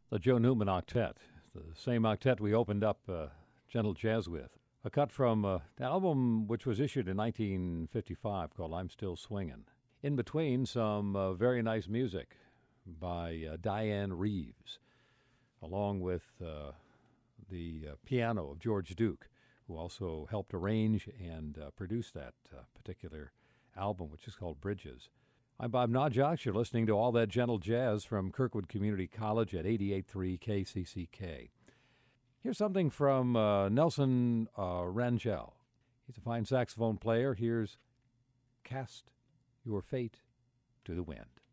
The Joe Newman Octet, the same octet we opened up Gentle Jazz with. A cut from an album which was issued in 1955 called I'm Still Swingin'. In between, some very nice music by Diane Reeves, along with the piano of George Duke, who also helped arrange and produce that particular album, which is called Bridges. I'm Bob Najak. You're listening to All That Gentle Jazz from Kirkwood Community College at 88.3 KCCK. Here's something from Nelson Rangel. He's a fine saxophone player. Here's Cast Your Fate to the Wind.